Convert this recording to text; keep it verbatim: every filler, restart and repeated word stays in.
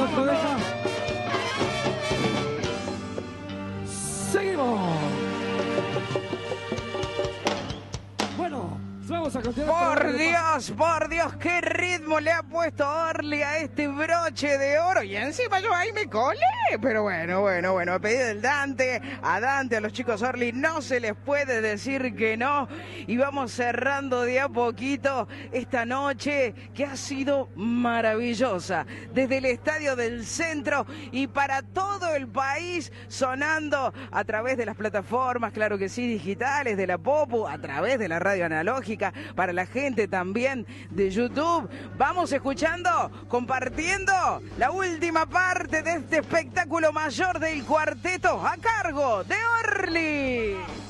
nos lo deja. Seguimos. Bueno, vamos a continuar. Por Dios, por Dios, qué ritmo le ha puesto Orly a este broche de oro. Y encima yo ahí me colé. Pero bueno, bueno, bueno, a pedido del Dante, a Dante, a los chicos Orly, no se les puede decir que no. Y vamos cerrando de a poquito esta noche que ha sido maravillosa. Desde el Estadio del Centro y para todo el país, sonando a través de las plataformas, claro que sí, digitales, de la Popu, a través de la radio analógica, para la gente también de YouTube. Vamos escuchando, compartiendo la última parte de este espectáculo mayor del cuarteto a cargo de Orly.